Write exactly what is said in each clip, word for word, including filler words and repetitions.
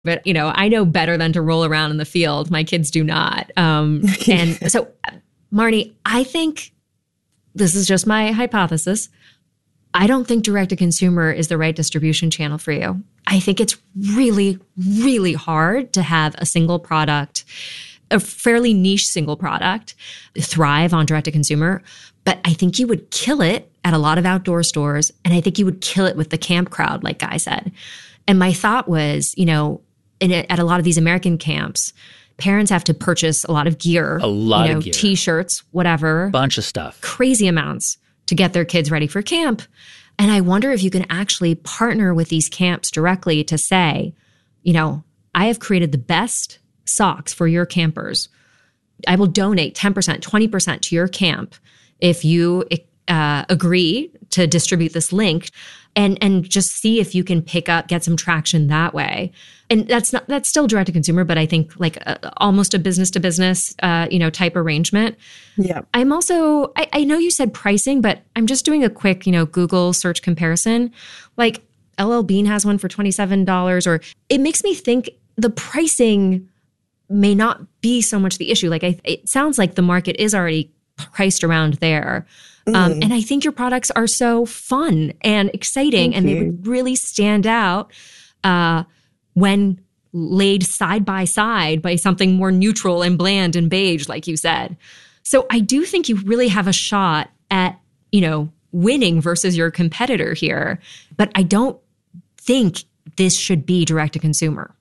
But, you know, I know better than to roll around in the field. My kids do not. Um, and so, Marnie, I think this is just my hypothesis. I don't think direct-to-consumer is the right distribution channel for you. I think it's really, really hard to have a single product, a fairly niche single product, thrive on direct-to-consumer. But I think you would kill it at a lot of outdoor stores. And I think you would kill it with the camp crowd, like Guy said. And my thought was, you know, in a, at a lot of these American camps, parents have to purchase a lot of gear. A lot you know, of gear. T-shirts, whatever. Bunch of stuff. Crazy amounts to get their kids ready for camp. And I wonder if you can actually partner with these camps directly to say, you know, I have created the best socks for your campers. I will donate ten percent, twenty percent to your camp if you uh, agree to distribute this link, and and just see if you can pick up, get some traction that way. And that's not that's still direct to consumer, but I think like a, almost a business to business, uh, you know, type arrangement. Yeah. I'm also I, I know you said pricing, but I'm just doing a quick, you know, Google search comparison. Like L L Bean has one for twenty-seven dollars, or it makes me think the pricing may not be so much the issue. Like I, it sounds like the market is already priced around there. Mm. Um, and I think your products are so fun and exciting. Thank and you. They would really stand out uh, when laid side by side by something more neutral and bland and beige, like you said. So I do think you really have a shot at, you know, winning versus your competitor here. But I don't think this should be direct to consumer.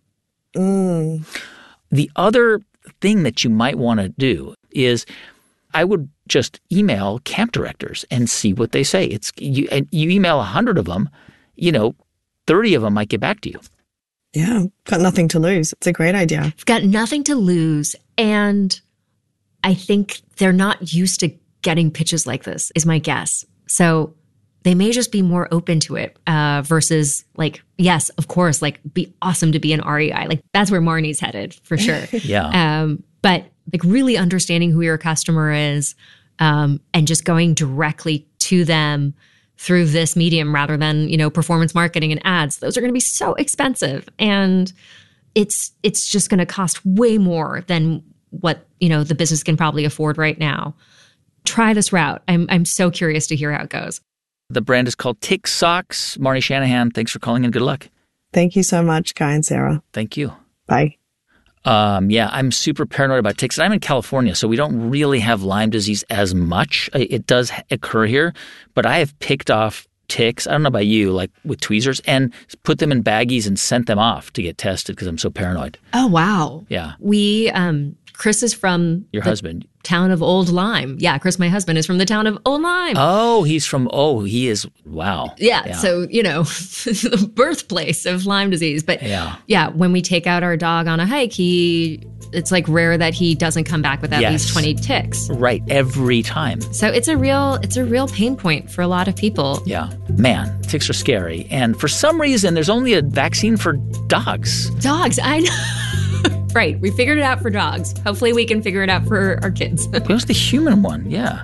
Mm. The other thing that you might want to do is I would just email camp directors and see what they say. It's you, and you email a hundred of them, you know, thirty of them might get back to you. Yeah, got nothing to lose. It's a great idea. I've got nothing to lose. And I think they're not used to getting pitches like this, is my guess. So they may just be more open to it uh, versus like, yes, of course, like be awesome to be an R E I. Like that's where Marnie's headed for sure. Yeah. Um, but like really understanding who your customer is um, and just going directly to them through this medium rather than, you know, performance marketing and ads. Those are going to be so expensive. And it's it's just going to cost way more than what, you know, the business can probably afford right now. Try this route. I'm I'm so curious to hear how it goes. The brand is called Tick Socks. Marnie Shanahan, thanks for calling in. Good luck. Thank you so much, Guy and Sarah. Thank you. Bye. Um, yeah, I'm super paranoid about ticks. And I'm in California, so we don't really have Lyme disease as much. It does occur here, but I have picked off ticks, I don't know about you, like with tweezers, and put them in baggies and sent them off to get tested because I'm so paranoid. Oh, wow. Yeah. We, um, Chris is from Your the husband. town of Old Lyme. Yeah, Chris, my husband, is from the town of Old Lyme. Oh, he's from, oh, he is, wow. Yeah, yeah. so, you know, the birthplace of Lyme disease. But yeah. yeah, when we take out our dog on a hike, he, it's like rare that he doesn't come back with at Yes. least twenty ticks. Right, every time. So it's a real, it's a real pain point for a lot of people. Yeah. Man, ticks are scary. And for some reason, there's only a vaccine for dogs. Dogs, I know. Right, we figured it out for dogs. Hopefully we can figure it out for our kids. Where's the human one? Yeah.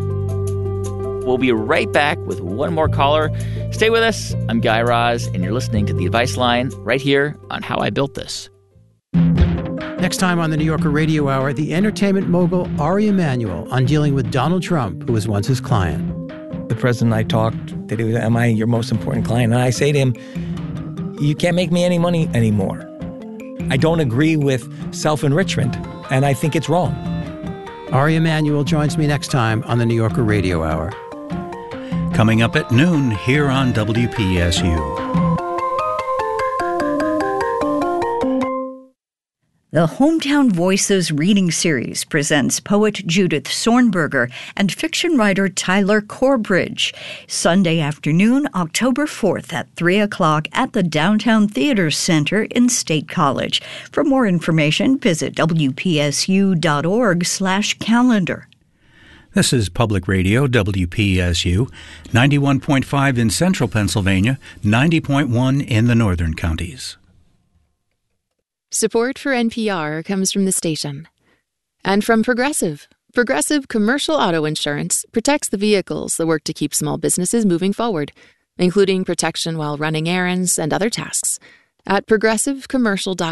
We'll be right back with one more caller. Stay with us. I'm Guy Raz, and you're listening to The Advice Line right here on How I Built This. Next time on the New Yorker Radio Hour, the entertainment mogul Ari Emanuel on dealing with Donald Trump, who was once his client. The president and I talked, that he was, am I your most important client? And I say to him, you can't make me any money anymore. I don't agree with self-enrichment, and I think it's wrong. Ari Emanuel joins me next time on the New Yorker Radio Hour. Coming up at noon here on W P S U. The Hometown Voices reading series presents poet Judith Sornberger and fiction writer Tyler Corbridge. Sunday afternoon, October fourth at three o'clock at the Downtown Theater Center in State College. For more information, visit W P S U dot org slash calendar. This is Public Radio, W P S U, ninety-one point five in central Pennsylvania, ninety point one in the northern counties. Support for N P R comes from the station. And from Progressive. Progressive Commercial Auto Insurance protects the vehicles that work to keep small businesses moving forward, including protection while running errands and other tasks. at progressive commercial dot com.